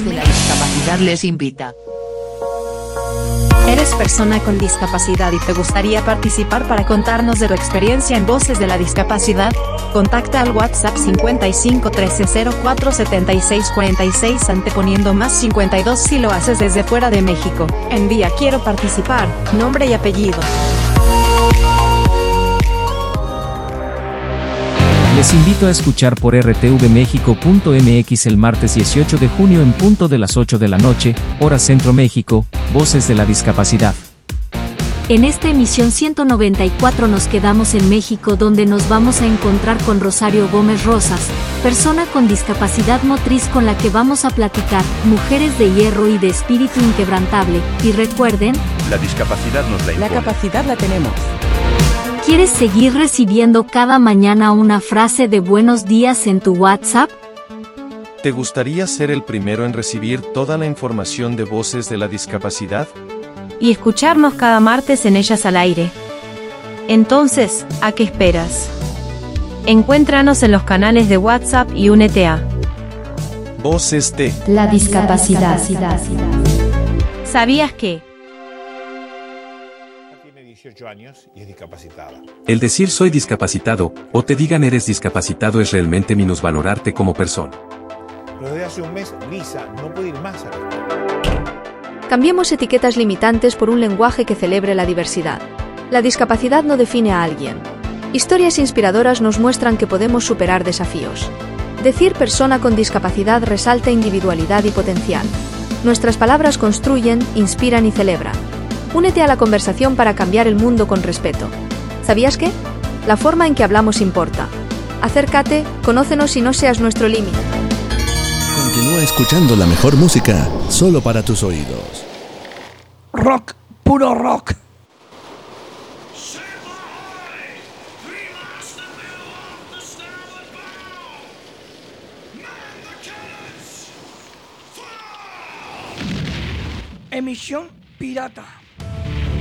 Voces de la Discapacidad les invita. ¿Eres persona con discapacidad y te gustaría participar para contarnos de tu experiencia en Voces de la Discapacidad? Contacta al WhatsApp 55 13 04 76 46 anteponiendo más 52 si lo haces desde fuera de México. Envía quiero participar, nombre y apellido. Les invito a escuchar por rtvmexico.mx el martes 18 de junio en punto de las 8 de la noche, hora Centro México, Voces de la Discapacidad. En esta emisión 194 nos quedamos en México, donde nos vamos a encontrar con Rosario Gómez Rosas, persona con discapacidad motriz con la que vamos a platicar, mujeres de hierro y de espíritu inquebrantable, y recuerden, la discapacidad nos la impone. La capacidad la tenemos. ¿Quieres seguir recibiendo cada mañana una frase de buenos días en tu WhatsApp? ¿Te gustaría ser el primero en recibir toda la información de Voces de la Discapacidad? Y escucharnos cada martes en Ellas al Aire. Entonces, ¿a qué esperas? Encuéntranos en los canales de WhatsApp y únete a Voces de la Discapacidad. ¿Sabías que? Tiene 18 años y es discapacitada. El decir soy discapacitado, o te digan eres discapacitado es realmente minusvalorarte como persona. Pero desde hace un mes, Lisa no puede ir más a la escuela. Cambiemos etiquetas limitantes por un lenguaje que celebre la diversidad. La discapacidad no define a alguien. Historias inspiradoras nos muestran que podemos superar desafíos. Decir persona con discapacidad resalta individualidad y potencial. Nuestras palabras construyen, inspiran y celebran. Únete a la conversación para cambiar el mundo con respeto. ¿Sabías qué? La forma en que hablamos importa. Acércate, conócenos y no seas nuestro límite. Continúa escuchando la mejor música, solo para tus oídos. Rock, puro rock. Emisión pirata.